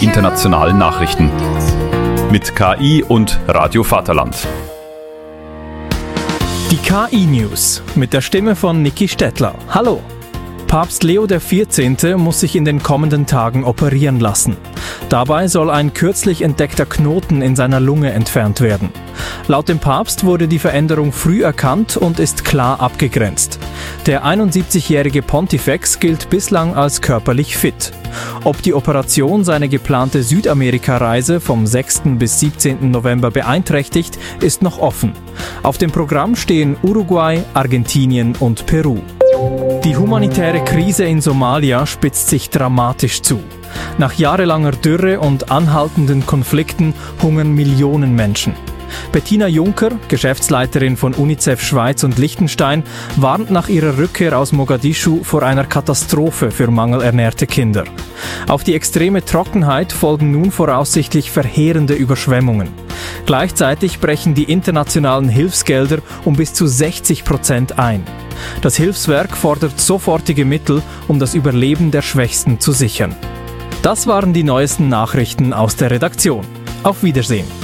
internationalen Nachrichten. Mit KI und Radio Vaterland. Die KI-News mit der Stimme von Niki Stettler. Hallo! Papst Leo XIV. Muss sich in den kommenden Tagen operieren lassen. Dabei soll ein kürzlich entdeckter Knoten in seiner Lunge entfernt werden. Laut dem Papst wurde die Veränderung früh erkannt und ist klar abgegrenzt. Der 71-jährige Pontifex gilt bislang als körperlich fit. Ob die Operation seine geplante Südamerika-Reise vom 6. bis 17. November beeinträchtigt, ist noch offen. Auf dem Programm stehen Uruguay, Argentinien und Peru. Die humanitäre Krise in Somalia spitzt sich dramatisch zu. Nach jahrelanger Dürre und anhaltenden Konflikten hungern Millionen Menschen. Bettina Juncker, Geschäftsleiterin von UNICEF Schweiz und Liechtenstein, warnt nach ihrer Rückkehr aus Mogadischu vor einer Katastrophe für mangelernährte Kinder. Auf die extreme Trockenheit folgen nun voraussichtlich verheerende Überschwemmungen. Gleichzeitig brechen die internationalen Hilfsgelder um bis zu 60% ein. Das Hilfswerk fordert sofortige Mittel, um das Überleben der Schwächsten zu sichern. Das waren die neuesten Nachrichten aus der Redaktion. Auf Wiedersehen.